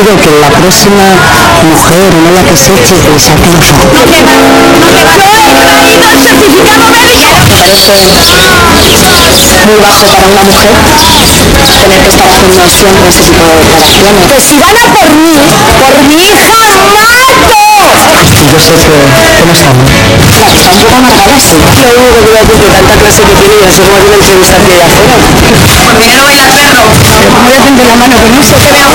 Digo que la próxima mujer o no la que se eche saque los ojos. No te va. Yo he traído el certificado médico. Me parece muy bajo para una mujer tener que estar haciendo siempre ese tipo de declaraciones. Que si van a por mi hija, mato. Yo sé que no está mal. Está un poco amargada, sí. Lo único que voy a decir que tanta clase que tiene y así como tiene entrevista que ella fuera. Porque no voy a hacerlo. Voy a tender la mano con eso.